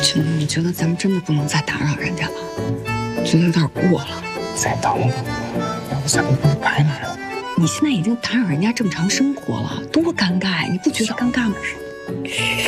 群，我觉得咱们真的不能再打扰人家了，觉得有点过了。 再等等，要不咱们不是白来了？ 你现在已经打扰人家正常生活了，多尴尬呀！你不觉得尴尬吗？